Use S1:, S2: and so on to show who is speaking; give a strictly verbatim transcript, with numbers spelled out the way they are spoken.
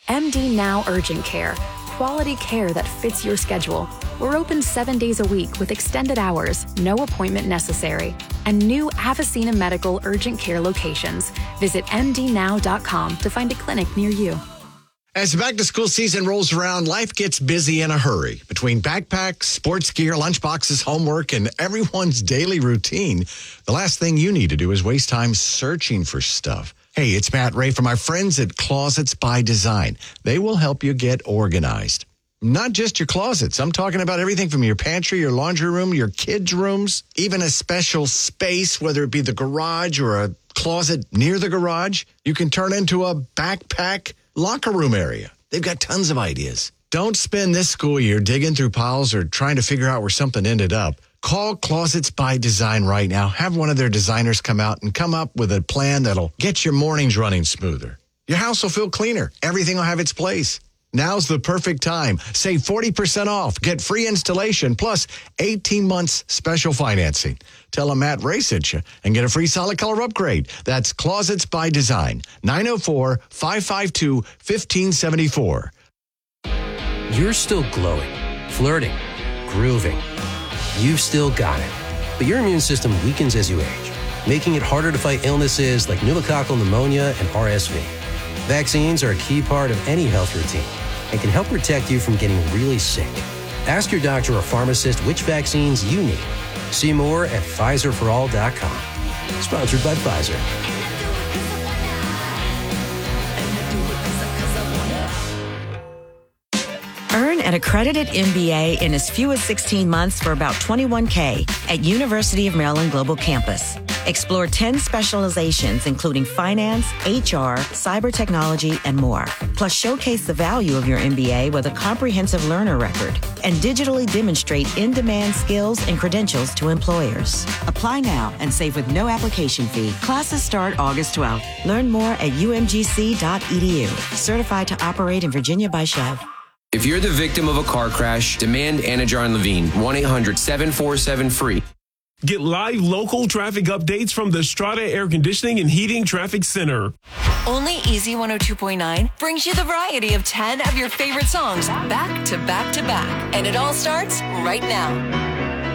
S1: M D Now Urgent Care. Quality care that fits your schedule. We're open seven days a week with extended hours, no appointment necessary, and new Avicena Medical urgent care locations. Visit m d now dot com to find a clinic near you.
S2: As the back-to-school season rolls around, life gets busy in a hurry. Between backpacks, sports gear, lunchboxes, homework, and everyone's daily routine, the last thing you need to do is waste time searching for stuff. Hey, it's Matt Ray from my friends at Closets by Design. They will help you get organized. Not just your closets. I'm talking about everything from your pantry, your laundry room, your kids' rooms, even a special space, whether it be the garage or a closet near the garage, you can turn into a backpack locker room area. They've got tons of ideas. Don't spend this school year digging through piles or trying to figure out where something ended up. Call Closets by Design right now. Have one of their designers come out and come up with a plan that'll get your mornings running smoother. Your house will feel cleaner. Everything will have its place. Now's the perfect time. Save forty percent off. Get free installation plus eighteen months special financing. Tell them Matt Ray sent you and get a free solid color upgrade. That's Closets by Design. nine oh four, five five two, one five seven four.
S3: You're still glowing, flirting, grooving. You've still got it. But your immune system weakens as you age, making it harder to fight illnesses like pneumococcal pneumonia and R S V. Vaccines are a key part of any health routine and can help protect you from getting really sick. Ask your doctor or pharmacist which vaccines you need. See more at Pfizer for all dot com. Sponsored by Pfizer.
S4: Earn an accredited M B A in as few as sixteen months for about twenty-one K at University of Maryland Global Campus. Explore ten specializations, including finance, H R, cyber technology, and more. Plus, showcase the value of your M B A with a comprehensive learner record and digitally demonstrate in-demand skills and credentials to employers. Apply now and save with no application fee. Classes start August twelfth. Learn more at u m g c dot e d u. Certified to operate in Virginia by Chev.
S5: If you're the victim of a car crash, demand Anajar and Levine, one eight hundred seven four seven free.
S6: Get live local traffic updates from the Strata Air Conditioning and Heating Traffic Center.
S7: Only Easy one oh two point nine brings you the variety of ten of your favorite songs back to back to back. And it all starts right now.